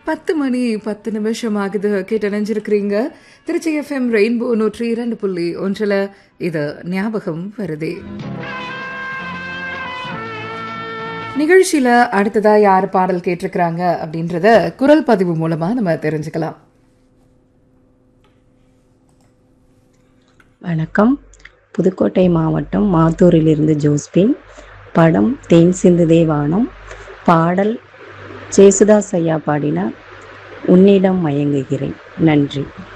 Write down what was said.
10 மணி 10 நிமிஷம் ஆகுது. கேட்டு நினைஞ்சிருக்கிறீங்க திருச்சி எஃப்எம் ரெயின்போ 102.1. இது ஞாபகம் வருதே நிகழ்ச்சியில. அடுத்ததா யார் பாடல் கேட்டிருக்கிறாங்க அப்படின்றத குரல் பதிவு மூலமா நம்ம தெரிஞ்சுக்கலாம். வணக்கம். புதுக்கோட்டை மாவட்டம் மாத்தூரிலிருந்து ஜோஸ்பின். படம் தேன் சிந்து தேவானம். பாடல் ஜேசுதாஸ் ஐயா பாடின உன்னிடம் மயங்குகிறேன். நன்றி.